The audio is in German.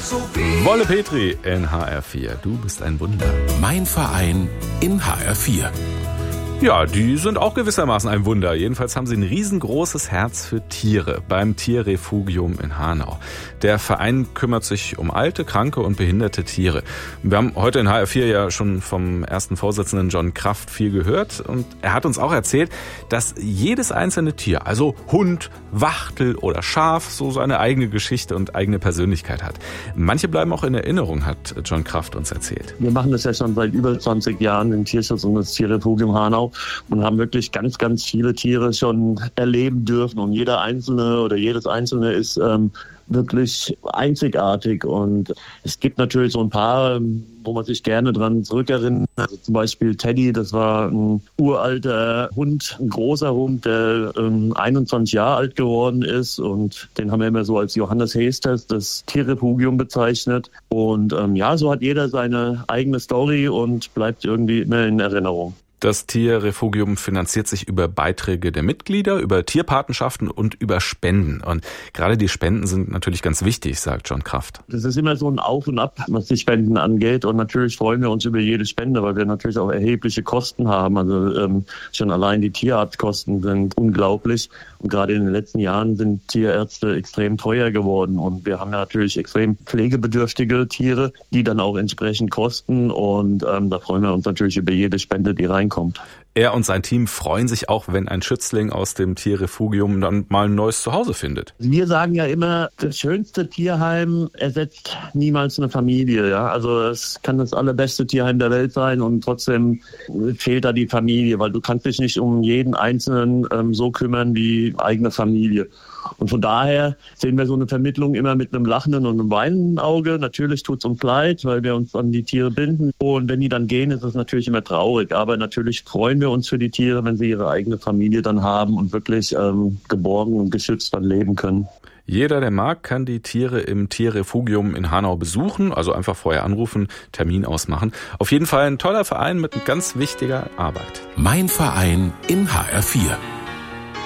Wolle Petri in HR4. Du bist ein Wunder. Mein Verein in HR4. Ja, die sind auch gewissermaßen ein Wunder. Jedenfalls haben sie ein riesengroßes Herz für Tiere beim Tierrefugium in Hanau. Der Verein kümmert sich um alte, kranke und behinderte Tiere. Wir haben heute in HR4 ja schon vom ersten Vorsitzenden John Kraft viel gehört. Und er hat uns auch erzählt, dass jedes einzelne Tier, also Hund, Wachtel oder Schaf, so seine eigene Geschichte und eigene Persönlichkeit hat. Manche bleiben auch in Erinnerung, hat John Kraft uns erzählt. Wir machen das ja schon seit über 20 Jahren im Tierschutz und das Tierrefugium Hanau. Und haben wirklich ganz, ganz viele Tiere schon erleben dürfen. Und jeder Einzelne oder jedes Einzelne ist wirklich einzigartig. Und es gibt natürlich so ein paar, wo man sich gerne dran zurückerinnert. Also zum Beispiel Teddy, das war ein uralter Hund, ein großer Hund, der 21 Jahre alt geworden ist. Und den haben wir immer so als Johannes Heesters, das Tierrefugium, bezeichnet. Und so hat jeder seine eigene Story und bleibt irgendwie immer in Erinnerung. Das Tierrefugium finanziert sich über Beiträge der Mitglieder, über Tierpatenschaften und über Spenden. Und gerade die Spenden sind natürlich ganz wichtig, sagt John Kraft. Das ist immer so ein Auf und Ab, was die Spenden angeht. Und natürlich freuen wir uns über jede Spende, weil wir natürlich auch erhebliche Kosten haben. Also schon allein die Tierarztkosten sind unglaublich. Und gerade in den letzten Jahren sind Tierärzte extrem teuer geworden. Und wir haben natürlich extrem pflegebedürftige Tiere, die dann auch entsprechend kosten. Und da freuen wir uns natürlich über jede Spende, die reinkommt. Er und sein Team freuen sich auch, wenn ein Schützling aus dem Tierrefugium dann mal ein neues Zuhause findet. Wir sagen ja immer, das schönste Tierheim ersetzt niemals eine Familie. Ja? Also es kann das allerbeste Tierheim der Welt sein und trotzdem fehlt da die Familie, weil du kannst dich nicht um jeden Einzelnen so kümmern wie eigene Familie. Und von daher sehen wir so eine Vermittlung immer mit einem lachenden und einem weinenden Auge. Natürlich tut es uns leid, weil wir uns an die Tiere binden. Und wenn die dann gehen, ist es natürlich immer traurig. Aber natürlich freuen wir uns für die Tiere, wenn sie ihre eigene Familie dann haben und wirklich geborgen und geschützt dann leben können. Jeder, der mag, kann die Tiere im Tierrefugium in Hanau besuchen. Also einfach vorher anrufen, Termin ausmachen. Auf jeden Fall ein toller Verein mit ganz wichtiger Arbeit. Mein Verein in HR4.